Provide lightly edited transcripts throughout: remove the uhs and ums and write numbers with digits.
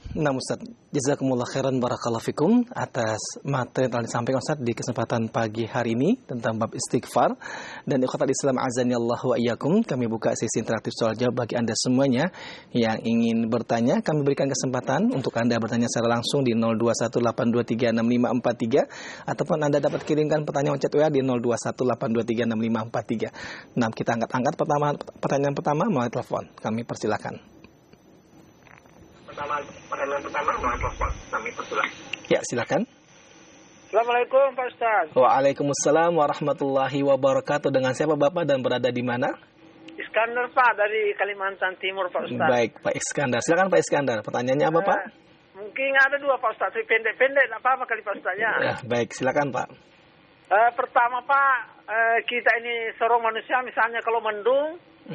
Nah Ustaz, jazakumullah khairan barakallahu fikum atas materi yang telah disampaikan Ustaz di kesempatan pagi hari ini tentang bab istighfar. Dan ikhwatal Islam azani Allah wa iyyakum, kami buka sesi interaktif soal jawab bagi Anda semuanya yang ingin bertanya. Kami berikan kesempatan untuk Anda bertanya secara langsung di 0218236543 ataupun Anda dapat kirimkan pertanyaan chat WA di 0218236543. Nah, kita angkat pertanyaan pertama melalui telepon. Kami persilakan. Ya, silakan. Assalamualaikum Pak Ustaz. Waalaikumsalam warahmatullahi wabarakatuh. Dengan siapa Bapak dan berada di mana? Iskandar Pak dari Kalimantan Timur Pak Ustaz. Baik Pak Iskandar. Silakan Pak Iskandar. Pertanyaannya apa Pak? Mungkin ada dua Pak Ustaz. Pendek-pendek tak apa-apa kali Pak Ustaz ya. Baik, silakan Pak. Pertama Pak, kita ini seorang manusia misalnya kalau mendung,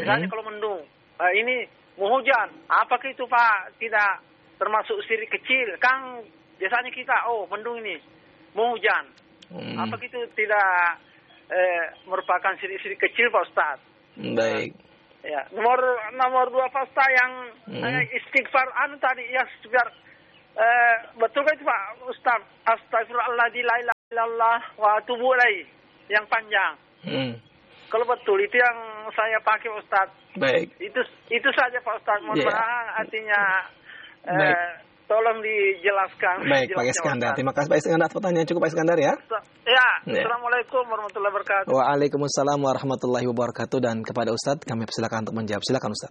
ini mau hujan, apakah itu Pak tidak termasuk syirik kecil? Kan biasanya kita, mendung ini mau hujan, apakah itu tidak merupakan syirik kecil Pak Ustaz? Baik. Ya, nomor dua Pak Ustaz yang istighfar tadi ya biar betul kan itu Pak Ustaz? Astagfirullahaladzim la ilaha illallah wa atubu ilaih yang panjang. Kalau betul itu yang saya pakai Ustaz. Baik. Itu saja Pak Ustaz. Mohon maaf artinya tolong dijelaskan. Baik Pak Iskandar. Terima kasih Pak Iskandar. Pertanyaan cukup Pak Iskandar ya. Ya. Assalamualaikum warahmatullahi wabarakatuh. Waalaikumsalam warahmatullahi wabarakatuh. Dan kepada Ustaz kami persilakan untuk menjawab. Silakan Ustaz.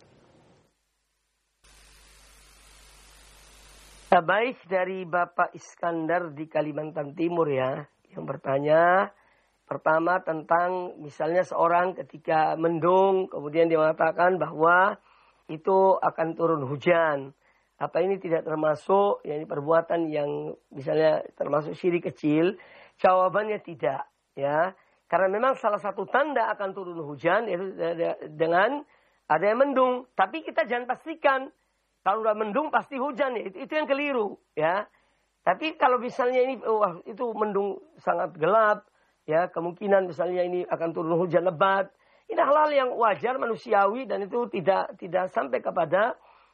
Baik, dari Bapak Iskandar di Kalimantan Timur ya, yang bertanya pertama tentang misalnya seorang ketika mendung kemudian dia mengatakan bahwa itu akan turun hujan. Apa ini tidak termasuk perbuatan yang misalnya termasuk syirik kecil? Jawabannya tidak ya. Karena memang salah satu tanda akan turun hujan yaitu dengan ada yang mendung. Tapi kita jangan pastikan kalau udah mendung pasti hujan ya. Itu yang keliru ya. Tapi kalau misalnya ini itu mendung sangat gelap ya, kemungkinan misalnya ini akan turun hujan lebat. Ini hal-hal yang wajar manusiawi dan itu tidak sampai kepada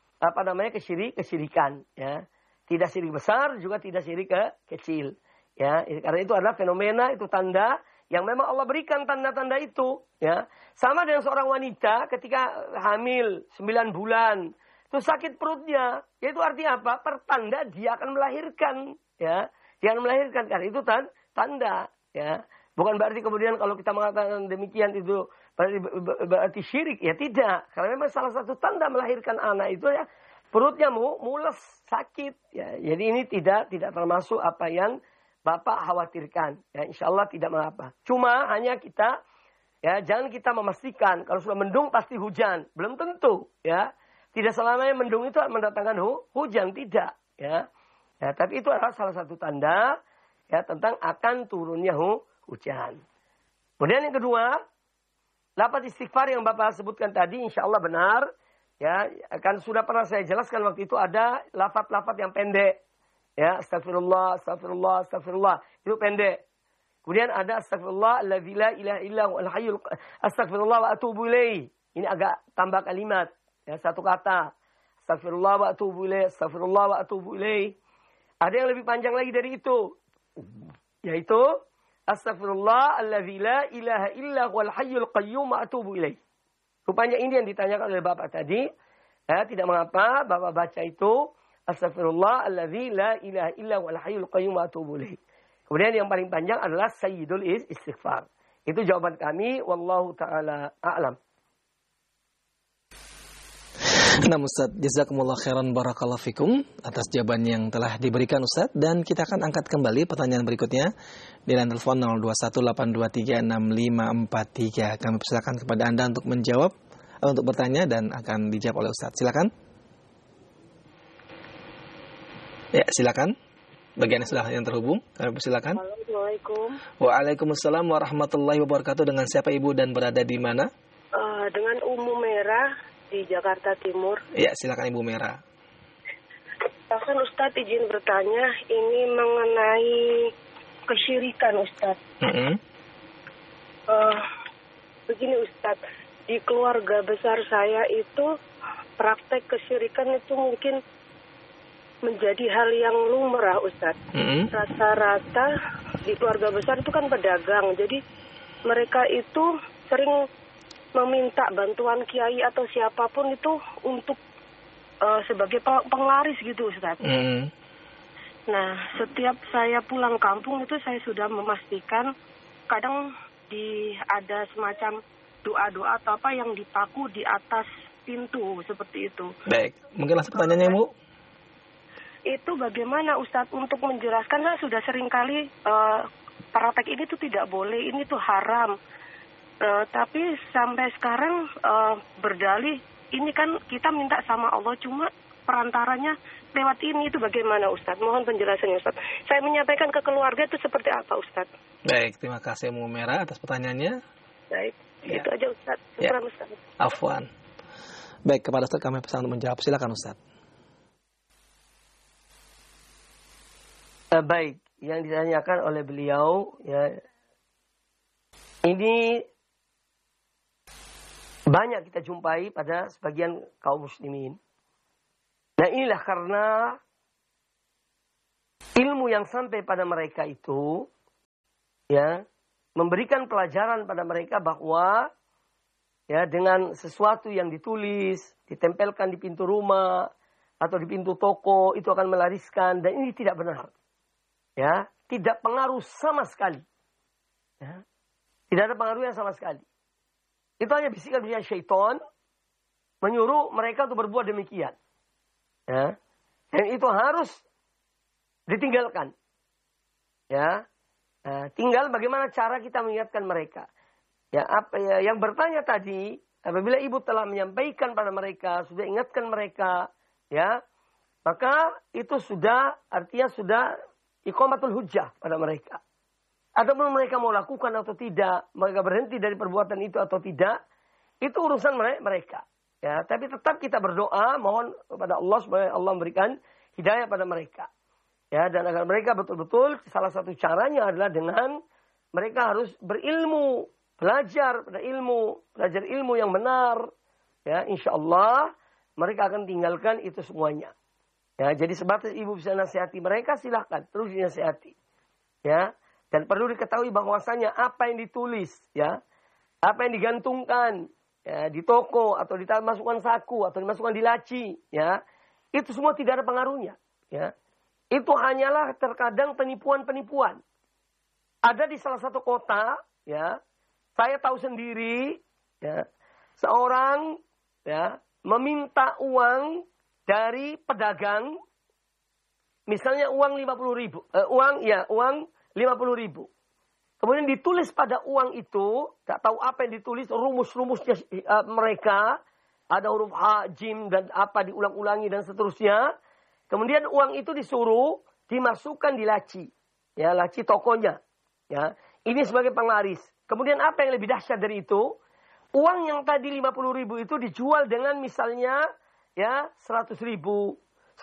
kesyirikan ya. Tidak syirik besar juga tidak syirik kecil ya. Karena itu adalah fenomena, itu tanda yang memang Allah berikan tanda-tanda itu ya. Sama dengan seorang wanita ketika hamil 9 bulan itu sakit perutnya. Ya itu artinya apa? Pertanda dia akan melahirkan ya. Dia akan melahirkan karena itu tanda ya. Bukan berarti kemudian kalau kita mengatakan demikian itu berarti syirik. Ya tidak. Karena memang salah satu tanda melahirkan anak itu ya perutnya mules, sakit. Ya. Jadi ini tidak termasuk apa yang Bapak khawatirkan. Ya, insya Allah tidak mengapa. Cuma hanya kita, ya jangan kita memastikan kalau sudah mendung pasti hujan. Belum tentu. Ya. Tidak selamanya mendung itu mendatangkan hujan. Tidak. Ya. Ya, tapi itu adalah salah satu tanda ya tentang akan turunnya hujan. Kemudian yang kedua, lafaz istighfar yang Bapak sebutkan tadi insya Allah benar. Ya, kan sudah pernah saya jelaskan waktu itu ada lafaz-lafaz yang pendek. Ya, astagfirullah, astagfirullah, astagfirullah. Itu pendek. Kemudian ada astagfirullah alladzi la ilaha illa huwal hayyul astagfirullah wa atubu ilaih. Ini agak tambah kalimat. Ya, satu kata. Astagfirullah wa atubu ilaih, astagfirullah wa atubu ilaih. Ada yang lebih panjang lagi dari itu. Yaitu astagfirullah alladzi la ilaha illa huwal hayyul qayyum wa atubu ilaih. Rupanya ini yang ditanyakan oleh Bapak tadi. Ya, tidak mengapa Bapak baca itu astagfirullah alladzi la ilaha illa huwal hayyul qayyum wa atubu ilaih. Kemudian yang paling panjang adalah sayyidul istighfar. Itu jawaban kami wallahu taala a'lam. Nah Ustaz, jazakumullah khairan barakallahu fikum atas jawaban yang telah diberikan Ustaz. Dan kita akan angkat kembali pertanyaan berikutnya di line telepon 0218236543. Kami persilakan kepada Anda untuk menjawab, untuk bertanya dan akan dijawab oleh Ustaz. Silakan. Ya, silakan. Bagian yang terhubung, kami persilakan. Assalamualaikum. Waalaikumsalam warahmatullahi wabarakatuh. Dengan siapa Ibu dan berada di mana? Dengan Ummu Merah di Jakarta Timur. Ya, silakan Ibu Merah. Bahkan Ustadz izin bertanya, ini mengenai kesyirikan Ustadz. Begini Ustadz, di keluarga besar saya itu praktek kesyirikan itu mungkin menjadi hal yang lumrah, Ustadz. Rata-rata di keluarga besar itu kan pedagang, jadi mereka itu sering meminta bantuan kiai atau siapapun itu untuk sebagai penglaris gitu, Ustadz. Nah, setiap saya pulang kampung itu saya sudah memastikan kadang ada semacam doa-doa atau apa yang dipaku di atas pintu seperti itu. Baik, mungkin langsung pertanyaannya, Bu. Itu bagaimana Ustadz untuk menjelaskan? Saya sudah sering kali praktek ini tuh tidak boleh, ini tuh haram. Tapi sampai sekarang berdalih, ini kan kita minta sama Allah, cuma perantaranya lewat ini, itu bagaimana Ustadz? Mohon penjelasannya Ustadz. Saya menyampaikan ke keluarga itu seperti apa Ustadz? Baik, terima kasih Ummu Merah atas pertanyaannya. Baik, itu aja Ustadz. Ya. Ustadz. Afwan. Baik, kepada Ustadz kami pesan untuk menjawab. Silakan Ustadz. Baik, yang ditanyakan oleh beliau, ya, ini banyak kita jumpai pada sebagian kaum muslimin. Nah, inilah karena ilmu yang sampai pada mereka itu, ya, memberikan pelajaran pada mereka bahwa, ya, dengan sesuatu yang ditulis, ditempelkan di pintu rumah atau di pintu toko, itu akan melariskan, dan ini tidak benar. Ya, tidak pengaruh sama sekali. Ya, tidak ada pengaruhnya sama sekali. Itu hanya bisikan-bisikan syaitan menyuruh mereka untuk berbuat demikian. Ya, dan itu harus ditinggalkan. Ya, tinggal bagaimana cara kita mengingatkan mereka. Ya, yang bertanya tadi, apabila ibu telah menyampaikan pada mereka, sudah ingatkan mereka, ya, maka itu sudah artinya sudah iqamatul hujjah pada mereka. Ataupun mereka mau lakukan atau tidak, mereka berhenti dari perbuatan itu atau tidak, itu urusan mereka. Ya, tapi tetap kita berdoa, mohon kepada Allah supaya Allah memberikan hidayah pada mereka. Ya, dan agar mereka betul-betul, salah satu caranya adalah dengan mereka harus berilmu, belajar ilmu yang benar. Ya, insya Allah mereka akan tinggalkan itu semuanya. Ya, jadi sebatas ibu bisa nasihati mereka, silahkan terus dinasihati. Ya, dan perlu diketahui bahwasanya apa yang ditulis, ya, apa yang digantungkan, ya, di toko atau dimasukkan saku atau dimasukkan di laci, ya, itu semua tidak ada pengaruhnya. Ya, itu hanyalah terkadang penipuan-penipuan. Ada di salah satu kota, ya, saya tahu sendiri, ya, seorang, ya, meminta uang dari pedagang, misalnya uang 50.000, uang 50.000. Kemudian ditulis pada uang itu, tak tahu apa yang ditulis, rumus-rumusnya mereka, ada huruf H, Jim, dan apa diulang-ulangi dan seterusnya. Kemudian uang itu disuruh dimasukkan di laci, ya, laci tokonya. Ya, ini sebagai penglaris. Kemudian apa yang lebih dahsyat dari itu? Uang yang tadi 50.000 itu dijual dengan misalnya, ya, 100.000,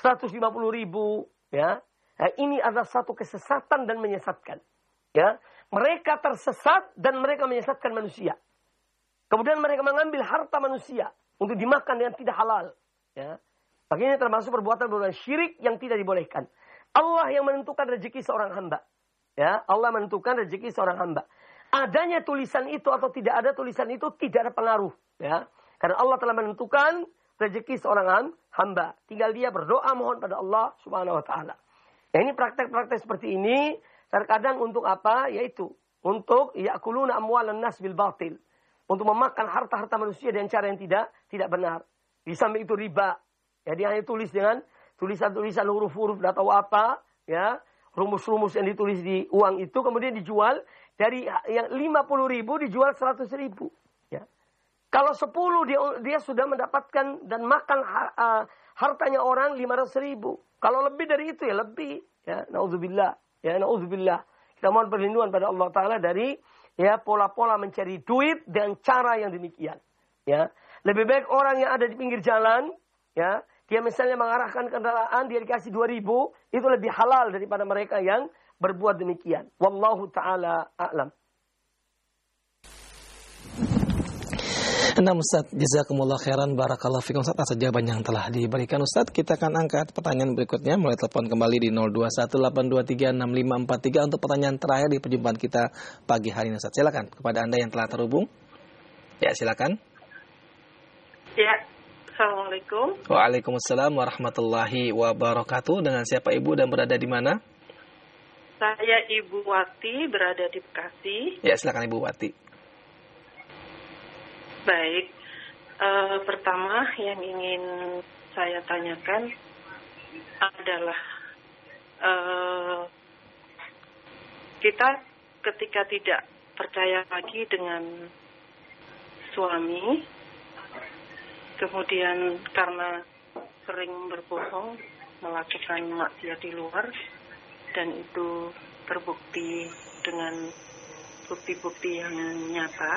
150.000, ya. Nah, ini adalah satu kesesatan dan menyesatkan. Ya, mereka tersesat dan mereka menyesatkan manusia. Kemudian mereka mengambil harta manusia untuk dimakan dengan tidak halal. Ya, makanya termasuk perbuatan syirik yang tidak dibolehkan. Allah yang menentukan rezeki seorang hamba. Ya, Allah menentukan rezeki seorang hamba. Adanya tulisan itu atau tidak ada tulisan itu tidak ada pengaruh. Ya, karena Allah telah menentukan rezeki seorang hamba. Tinggal dia berdoa mohon pada Allah Subhanahu wa taala. Ya, ini praktek-praktek seperti ini terkadang untuk apa? Yaitu untuk ya'kuluna amwalan nas bil batil. Untuk memakan harta-harta manusia dengan cara yang tidak benar. Di samping itu riba. Ya, dia hanya tulis dengan tulisan-tulisan huruf-huruf atau apa, ya, rumus-rumus yang ditulis di uang itu kemudian dijual dari yang 50.000 dijual 100.000. Ya. Kalau 10 dia sudah mendapatkan dan makan hartanya orang 500.000. Kalau lebih dari itu ya lebih. Ya, naudzubillah. Ya, naudzubillah. Kita mohon perlindungan pada Allah Taala dari, ya, pola-pola mencari duit dengan cara yang demikian. Ya, lebih baik orang yang ada di pinggir jalan, ya, dia misalnya mengarahkan kendaraan, dia dikasih 2.000, itu lebih halal daripada mereka yang berbuat demikian. Wallahu ta'ala a'lam. Nah Ustaz, jazakumullah khairan, barakallahu fikum Ustaz atas jawaban yang telah diberikan Ustaz. Kita akan angkat pertanyaan berikutnya melalui telepon kembali di 0218236543 untuk pertanyaan terakhir di perjumpaan kita pagi hari ini Ustaz. Silakan kepada Anda yang telah terhubung. Ya, silakan. Ya, Assalamualaikum. Waalaikumsalam warahmatullahi wabarakatuh. Dengan siapa Ibu dan berada di mana? Saya Ibu Wati, berada di Bekasi. Ya, silakan Ibu Wati. Baik, pertama yang ingin saya tanyakan adalah kita ketika tidak percaya lagi dengan suami, kemudian karena sering berbohong, melakukan maksiat di luar, dan itu terbukti dengan bukti-bukti yang nyata.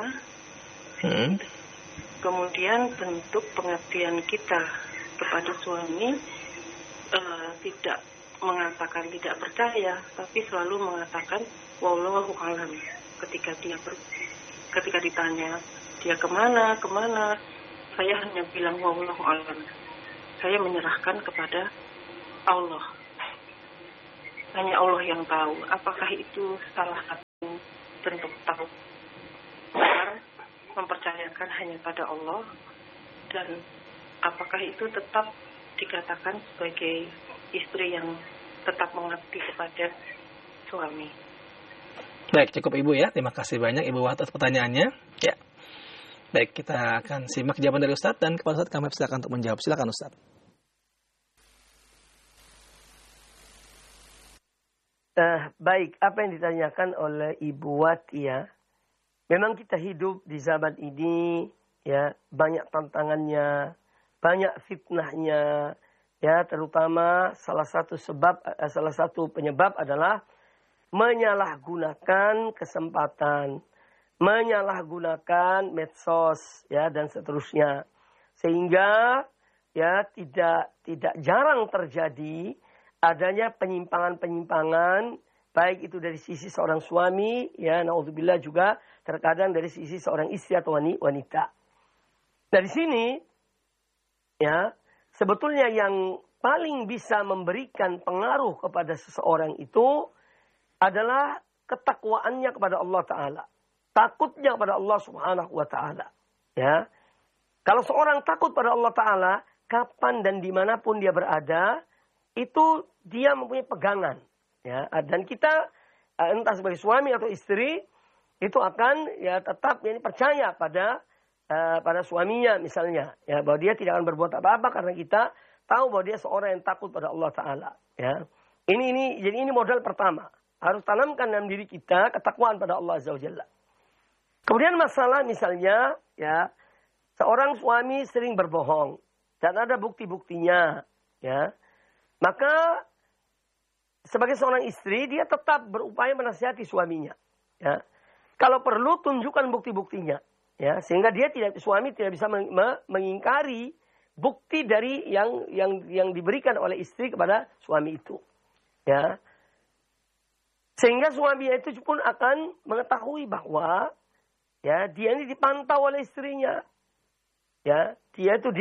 Kemudian bentuk pengertian kita kepada suami tidak mengatakan tidak percaya, tapi selalu mengatakan wallahu alam. Ketika ditanya dia kemana, saya hanya bilang wallahu alam. Saya menyerahkan kepada Allah. Hanya Allah yang tahu. Apakah itu salah satu bentuk tahu? Mempercayakan hanya pada Allah, dan apakah itu tetap dikatakan sebagai istri yang tetap mengabdi kepada suami? Baik, cukup Ibu ya. Terima kasih banyak Ibu Wati atas pertanyaannya. Ya. Baik, kita akan simak jawaban dari Ustaz, dan kepada Ustaz kami silakan untuk menjawab. Silakan Ustaz. Baik, apa yang ditanyakan oleh Ibu Wati ya. Memang kita hidup di zaman ini ya, banyak tantangannya, banyak fitnahnya ya, terutama salah satu penyebab adalah menyalahgunakan kesempatan, menyalahgunakan medsos ya, dan seterusnya. Sehingga ya tidak jarang terjadi adanya penyimpangan-penyimpangan, baik itu dari sisi seorang suami, ya, naudzubillah, juga terkadang dari sisi seorang istri atau wanita. Dari sini, ya, sebetulnya yang paling bisa memberikan pengaruh kepada seseorang itu adalah ketakwaannya kepada Allah Ta'ala. Takutnya kepada Allah Subhanahu wa Ta'ala. Ya. Kalau seorang takut pada Allah Ta'ala, kapan dan dimanapun dia berada, itu dia mempunyai pegangan, ya. Dan kita entah sebagai suami atau istri itu akan ya tetap percaya pada suaminya misalnya, ya, bahwa dia tidak akan berbuat apa-apa karena kita tahu bahwa dia seorang yang takut pada Allah Taala, ya. Jadi ini modal pertama, harus tanamkan dalam diri kita ketakwaan pada Allah Azza wa Jalla. Kemudian masalah misalnya, ya, seorang suami sering berbohong dan ada bukti-buktinya, ya. Maka sebagai seorang istri dia tetap berupaya menasihati suaminya, ya. Kalau perlu tunjukkan bukti-buktinya, ya, sehingga suami tidak bisa mengingkari bukti dari yang diberikan oleh istri kepada suami itu, ya. Sehingga suami itu pun akan mengetahui bahwa ya dia ini dipantau oleh istrinya, ya, dia itu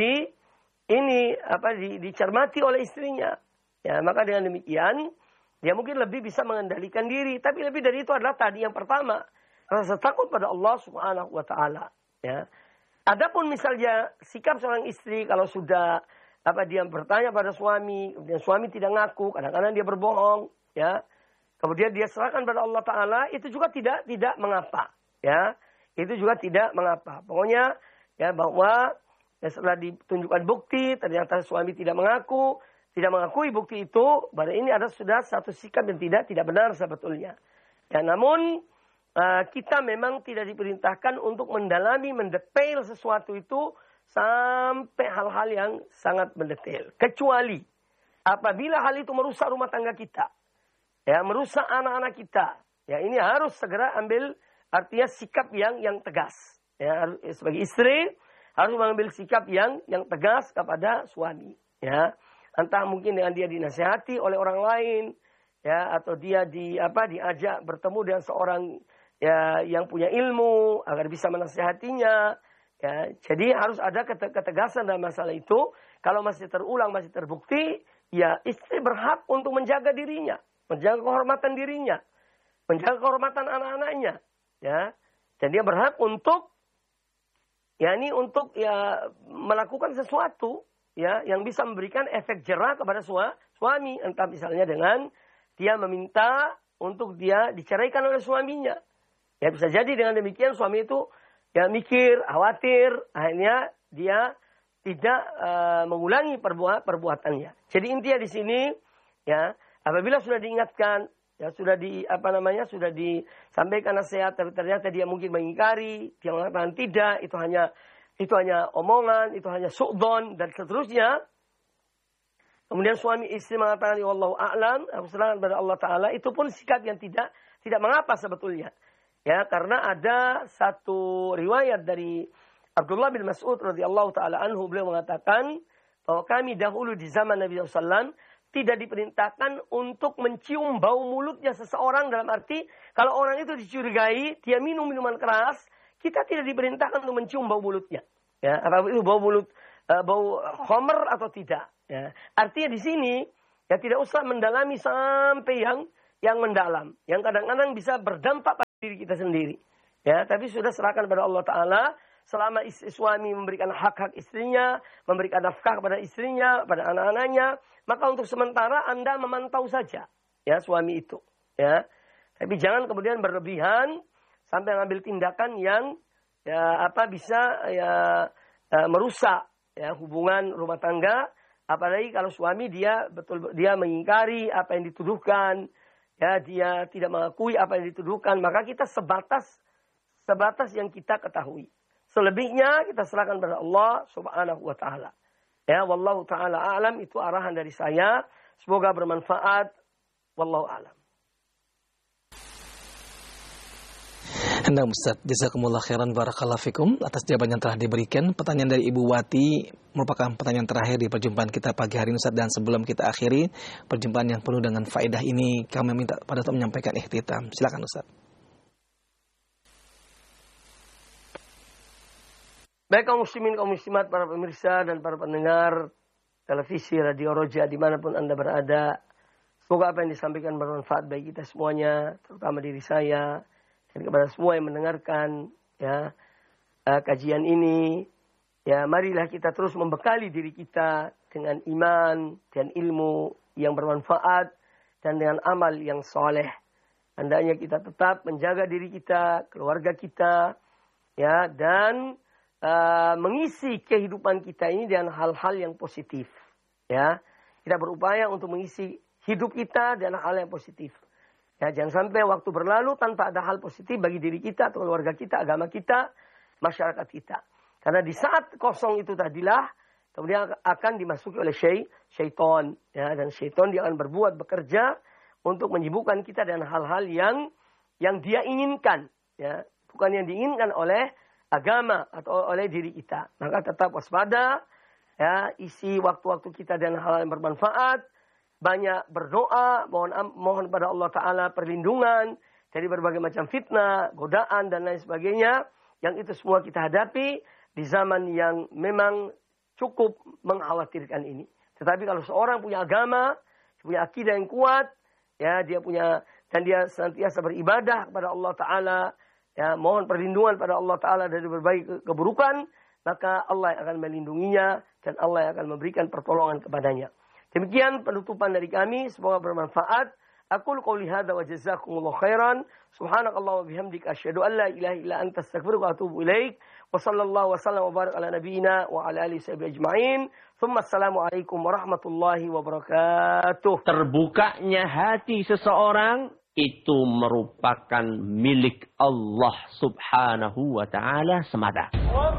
dicermati oleh istrinya. Ya, maka dengan demikian dia mungkin lebih bisa mengendalikan diri. Tapi lebih dari itu adalah tadi yang pertama, rasa takut pada Allah Subhanahu wa Ta'ala. Ya. Adapun misalnya sikap seorang istri kalau sudah dia bertanya pada suami, kemudian suami tidak ngaku, kadang-kadang dia berbohong, ya. Kemudian dia serahkan pada Allah Ta'ala, itu juga tidak mengapa, ya. Itu juga tidak mengapa. Pokoknya ya bahwa setelah ditunjukkan bukti ternyata suami tidak mengakui bukti itu, berarti ini sudah satu sikap yang tidak benar sebetulnya. Ya, namun kita memang tidak diperintahkan untuk mendetail sesuatu itu sampai hal-hal yang sangat mendetail. Kecuali apabila hal itu merusak rumah tangga kita, ya, merusak anak-anak kita, ya, ini harus segera ambil artinya sikap yang tegas. Ya, sebagai istri harus mengambil sikap yang tegas kepada suami. Ya. Entah mungkin dengan dia dinasihati oleh orang lain, ya, atau dia diajak bertemu dengan seorang ya yang punya ilmu agar bisa menasihatinya, Ya, jadi harus ada ketegasan dalam masalah itu. Kalau masih terulang, masih terbukti, ya istri berhak untuk menjaga dirinya, menjaga kehormatan dirinya, menjaga kehormatan anak-anaknya. Ya, dan dia berhak untuk, untuk melakukan sesuatu, ya, yang bisa memberikan efek jerah kepada suami, entah misalnya dengan dia meminta untuk dia diceraikan oleh suaminya. Ya bisa jadi dengan demikian suami itu ya mikir, khawatir, akhirnya dia tidak mengulangi perbuatannya. Jadi intinya di sini ya, apabila sudah diingatkan, ya sudah sudah disampaikan nasihat, tapi ternyata dia mungkin mengingkari, dia mengatakan tidak, itu hanya omongan, itu hanya su'don dan seterusnya. Kemudian suami istri mengatakan ya wallahu a'lam, aku serahkan kepada Allah Taala, itu pun sikap yang tidak mengapa sebetulnya. Ya, karena ada satu riwayat dari Abdullah bin Mas'ud radhiyallahu taala anhu, beliau mengatakan bahwa kami dahulu di zaman Nabi SAW tidak diperintahkan untuk mencium bau mulutnya seseorang, dalam arti kalau orang itu dicurigai dia minum minuman keras, kita tidak diperintahkan untuk mencium bau mulutnya. Ya, apakah itu bau mulut, bau khamr atau tidak. Ya, artinya di sini ya tidak usah mendalami sampai yang mendalam, yang kadang-kadang bisa berdampak pada diri kita sendiri. Ya, tapi sudah serahkan kepada Allah Taala. Selama suami memberikan hak-hak istrinya, memberikan nafkah kepada istrinya, pada anak-anaknya, maka untuk sementara Anda memantau saja, ya suami itu. Ya, tapi jangan kemudian berlebihan sampai mengambil tindakan yang bisa merusak ya hubungan rumah tangga. Apalagi kalau suami dia mengingkari apa yang dituduhkan, ya dia tidak mengakui apa yang dituduhkan, maka kita sebatas yang kita ketahui. Selebihnya kita serahkan kepada Allah Subhanahu wa taala. Ya, wallahu taala a'lam, itu arahan dari saya. Semoga bermanfaat. Wallahu a'lam. Nah, Ustaz, jazakumullah khairan barakallahu fikum atas jawaban yang telah diberikan. Pertanyaan dari Ibu Wati merupakan pertanyaan terakhir di perjumpaan kita pagi hari ini, Ustaz, dan sebelum kita akhiri perjumpaan yang penuh dengan faedah ini, kami minta pada Ustaz menyampaikan ikhtitam. Silakan Ustaz. Baik kaum muslimin, kaum muslimat, para pemirsa dan para pendengar televisi, radio Roja dimanapun Anda berada. Semoga apa yang disampaikan bermanfaat bagi kita semuanya, terutama diri saya, dan kepada semua yang mendengarkan ya kajian ini. Ya, marilah kita terus membekali diri kita dengan iman dan ilmu yang bermanfaat dan dengan amal yang soleh. Hendaknya kita tetap menjaga diri kita, keluarga kita, ya, dan mengisi kehidupan kita ini dengan hal-hal yang positif. Ya, kita berupaya untuk mengisi hidup kita dengan hal yang positif. Ya, jangan sampai waktu berlalu tanpa ada hal positif bagi diri kita atau keluarga kita, agama kita, masyarakat kita. Karena di saat kosong itu tadilah kemudian akan dimasuki oleh syaitan. Ya, dan syaitan dia akan bekerja untuk menyibukkan kita dengan hal-hal yang dia inginkan. Ya, bukan yang diinginkan oleh agama atau oleh diri kita. Maka tetap waspada, ya, isi waktu-waktu kita dengan hal yang bermanfaat, banyak berdoa, mohon pada Allah Ta'ala perlindungan dari berbagai macam fitnah, godaan dan lain sebagainya, yang itu semua kita hadapi di zaman yang memang cukup mengkhawatirkan ini. Tetapi kalau seorang punya agama, punya akidah yang kuat, ya, dia senantiasa beribadah kepada Allah Ta'ala, ya, mohon perlindungan pada Allah Ta'ala dari berbagai keburukan, maka Allah akan melindunginya dan Allah akan memberikan pertolongan kepadanya. Demikian penutupan dari kami, semoga bermanfaat. Aqulu qouli hadza wa jazakumullahu khairan. Subhanakallah wa bihamdika asyhadu an la ilaha illa anta astaghfiruka wa atubu ilaik. Wa sallallahu wa sallam wa barak ala nabiyyina wa ala alihi washabihi ajma'in. Tsumma assalamu alaikum warahmatullahi wabarakatuh. Terbukanya hati seseorang itu merupakan milik Allah Subhanahu wa ta'ala semata.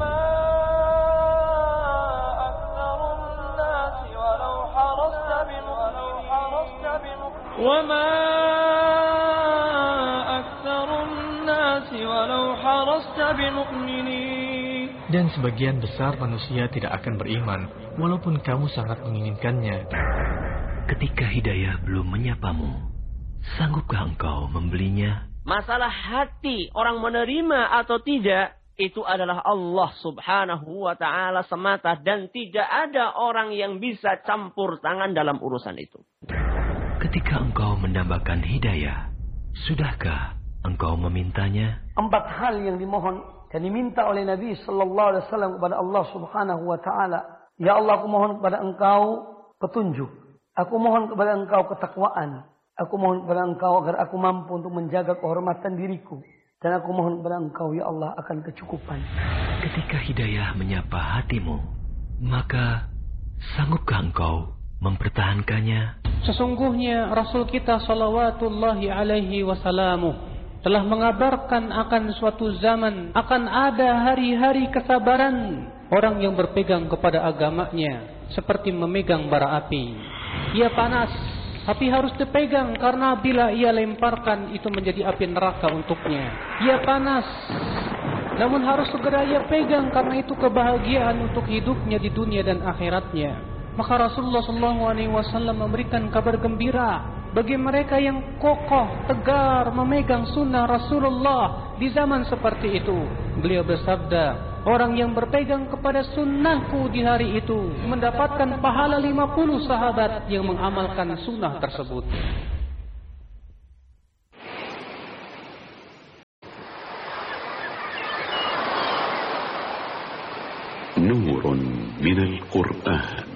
Dan sebagian besar manusia tidak akan beriman, walaupun kamu sangat menginginkannya. Ketika hidayah belum menyapamu, sanggupkah engkau membelinya? Masalah hati orang menerima atau tidak itu adalah Allah subhanahu wa ta'ala semata. Dan tidak ada orang yang bisa campur tangan dalam urusan itu. Ketika engkau mendambakan hidayah, sudahkah engkau memintanya? 4 hal yang dimohon dan diminta oleh Nabi sallallahu alaihi wasallam kepada Allah Subhanahu wa taala. Ya Allah, aku mohon kepada Engkau petunjuk. Aku mohon kepada Engkau ketakwaan. Aku mohon kepada Engkau agar aku mampu untuk menjaga kehormatan diriku. Dan aku mohon kepada Engkau, ya Allah, akan kecukupan. Ketika hidayah menyapa hatimu, maka sanggupkah engkau mempertahankannya? Sesungguhnya Rasul kita salawatullahi alaihi wasallamu telah mengabarkan akan suatu zaman akan ada hari-hari kesabaran orang yang berpegang kepada agamanya seperti memegang bara api. Ia panas, tapi harus dipegang karena bila ia lemparkan itu menjadi api neraka untuknya. Ia panas, namun harus segera ia pegang karena itu kebahagiaan untuk hidupnya di dunia dan akhiratnya. Maka Rasulullah SAW memberikan kabar gembira bagi mereka yang kokoh, tegar memegang sunnah Rasulullah di zaman seperti itu. Beliau bersabda, orang yang berpegang kepada sunnahku di hari itu mendapatkan pahala 50 sahabat yang mengamalkan sunnah tersebut. Nurun minal Qur'an.